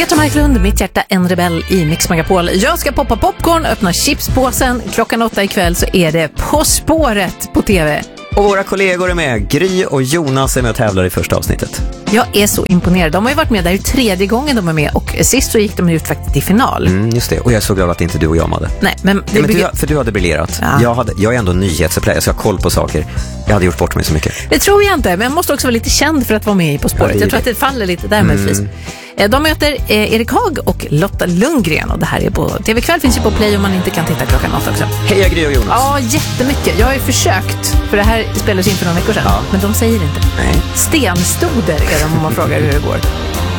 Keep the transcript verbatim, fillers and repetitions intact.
Petra Marklund, mitt hjärta en rebell i Mix Megapol. Jag ska poppa popcorn, öppna chipspåsen. Klockan åtta ikväll så är det På spåret på tv. Och våra kollegor är med. Gry och Jonas är med och tävlar i första avsnittet. Jag är så imponerad. De har ju varit med där tredje gången de är med. Och sist så gick de ut faktiskt till final. Mm, just det. Och jag är så glad att inte du och jag hade. Nej, men, det ja, men bygger... du, för du hade briljerat. Ja. Jag, hade, jag är ändå nyhetsupplägg. Jag ska ha koll på saker. Jag hade gjort bort mig så mycket. Det tror jag inte. Men jag måste också vara lite känd för att vara med i På spåret. Ja, jag tror att det faller lite där möjligtvis. Mm. De möter eh, Erik Hag och Lotta Lundgren. Och det här är på T V-kväll, finns ju på Play om man inte kan titta klockan åtta också. Hej Gry och Jonas. Ja, jättemycket. Jag har ju försökt, för det här spelades in för några veckor sedan. Ja. Men de säger inte. Nej. Stenstoder är de om man frågar hur det går.